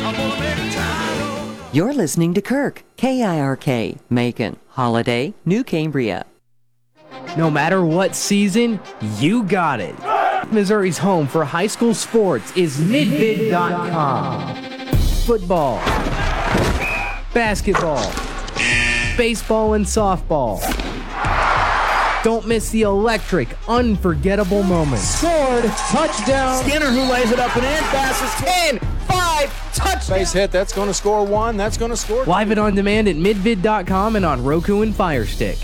You're listening to Kirk, KIRK, Macon, Holiday, New Cambria. No matter what season, you got it. Missouri's home for high school sports is midvid.com. Football, basketball, baseball, and softball. Don't miss the electric, unforgettable moments. Scored, touchdown. Skinner who lays it up and in, passes 10, 5, touchdown. Base hit, that's going to score 1, that's going to score 2. Live and on demand at midvid.com and on Roku and Fire Stick.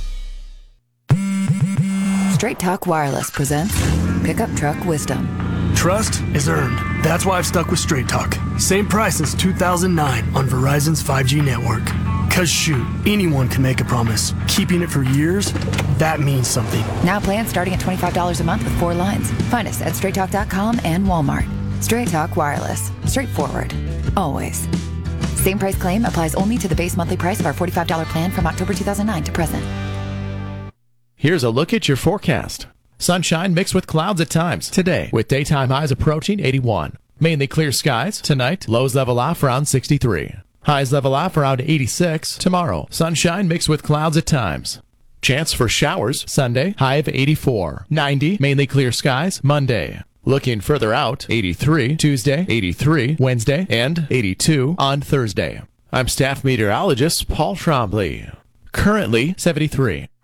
Straight Talk Wireless presents Pickup Truck Wisdom. Trust is earned. That's why I've stuck with Straight Talk. Same price since 2009 on Verizon's 5G network. Cause shoot, anyone can make a promise. Keeping it for years, that means something. Now plans starting at $25 a month with 4 lines. Find us at straighttalk.com and Walmart. Straight Talk Wireless. Straightforward. Always. Same price claim applies only to the base monthly price of our $45 plan from October 2009 to present. Here's a look at your forecast. Sunshine mixed with clouds at times today, with daytime highs approaching 81. Mainly clear skies tonight, lows level off around 63. Highs level off around 86 tomorrow. Sunshine mixed with clouds at times. Chance for showers Sunday, high of 84. 90, mainly clear skies Monday. Looking further out, 83 Tuesday, 83 Wednesday, and 82 on Thursday. I'm staff meteorologist Paul Trombley. Currently 73.